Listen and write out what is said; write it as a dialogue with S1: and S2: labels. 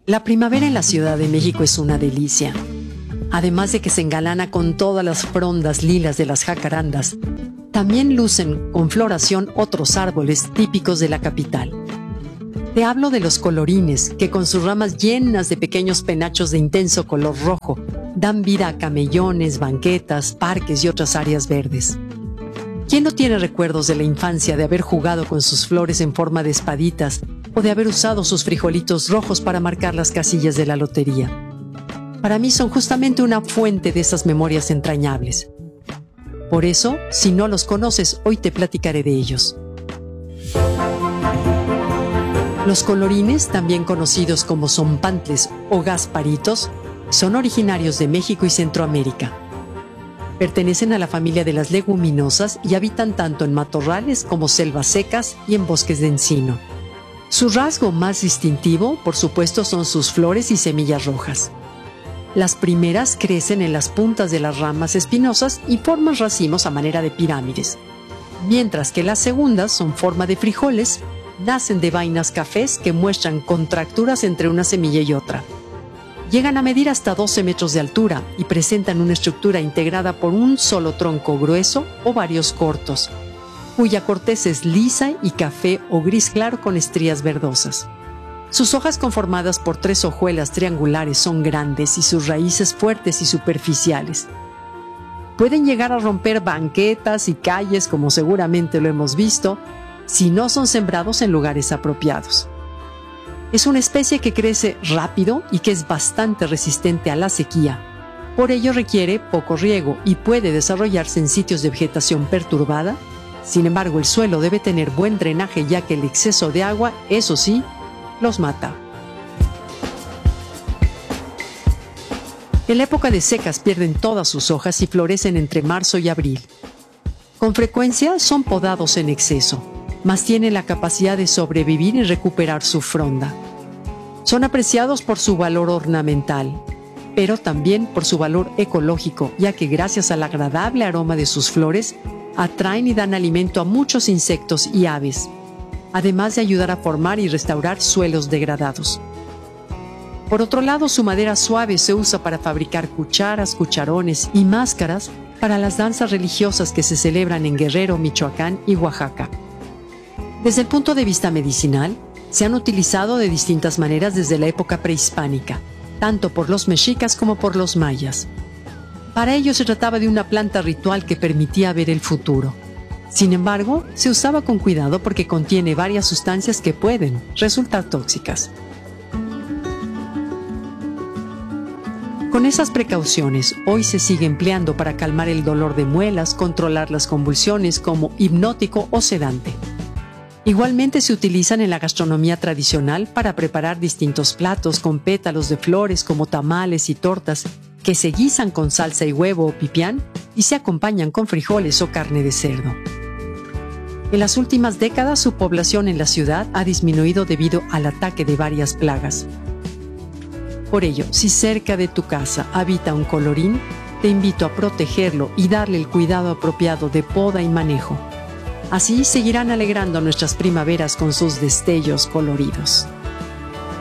S1: La primavera en la Ciudad de México es una delicia. Además de que se engalana con todas las frondas lilas de las jacarandas, también lucen con floración otros árboles típicos de la capital. Te hablo de los colorines, que con sus ramas llenas de pequeños penachos de intenso color rojo, dan vida a camellones, banquetas, parques y otras áreas verdes. ¿Quién no tiene recuerdos de la infancia de haber jugado con sus flores en forma de espaditas o de haber usado sus frijolitos rojos para marcar las casillas de la lotería? Para mí son justamente una fuente de esas memorias entrañables. Por eso, si no los conoces, hoy te platicaré de ellos. Los colorines, también conocidos como zompantles o gasparitos, son originarios de México y Centroamérica. Pertenecen a la familia de las leguminosas y habitan tanto en matorrales como selvas secas y en bosques de encino. Su rasgo más distintivo, por supuesto, son sus flores y semillas rojas. Las primeras crecen en las puntas de las ramas espinosas y forman racimos a manera de pirámides, mientras que las segundas son forma de frijoles, nacen de vainas cafés que muestran contracturas entre una semilla y otra. Llegan a medir hasta 12 metros de altura y presentan una estructura integrada por un solo tronco grueso o varios cortos, cuya corteza es lisa y café o gris claro con estrías verdosas. Sus hojas conformadas por 3 hojuelas triangulares son grandes y sus raíces fuertes y superficiales. Pueden llegar a romper banquetas y calles, como seguramente lo hemos visto, si no son sembrados en lugares apropiados. Es una especie que crece rápido y que es bastante resistente a la sequía. Por ello requiere poco riego y puede desarrollarse en sitios de vegetación perturbada. Sin embargo, el suelo debe tener buen drenaje, ya que el exceso de agua, eso sí, los mata. En la época de secas pierden todas sus hojas y florecen entre marzo y abril. Con frecuencia son podados en exceso, mas tienen la capacidad de sobrevivir y recuperar su fronda. Son apreciados por su valor ornamental, pero también por su valor ecológico, ya que gracias al agradable aroma de sus flores, atraen y dan alimento a muchos insectos y aves, además de ayudar a formar y restaurar suelos degradados. Por otro lado, su madera suave se usa para fabricar cucharas, cucharones y máscaras para las danzas religiosas que se celebran en Guerrero, Michoacán y Oaxaca. Desde el punto de vista medicinal, se han utilizado de distintas maneras desde la época prehispánica, tanto por los mexicas como por los mayas. Para ello se trataba de una planta ritual que permitía ver el futuro. Sin embargo, se usaba con cuidado porque contiene varias sustancias que pueden resultar tóxicas. Con esas precauciones, hoy se sigue empleando para calmar el dolor de muelas, controlar las convulsiones como hipnótico o sedante. Igualmente se utilizan en la gastronomía tradicional para preparar distintos platos con pétalos de flores como tamales y tortas que se guisan con salsa y huevo o pipián y se acompañan con frijoles o carne de cerdo. En las últimas décadas, su población en la ciudad ha disminuido debido al ataque de varias plagas. Por ello, si cerca de tu casa habita un colorín, te invito a protegerlo y darle el cuidado apropiado de poda y manejo. Así seguirán alegrando nuestras primaveras con sus destellos coloridos.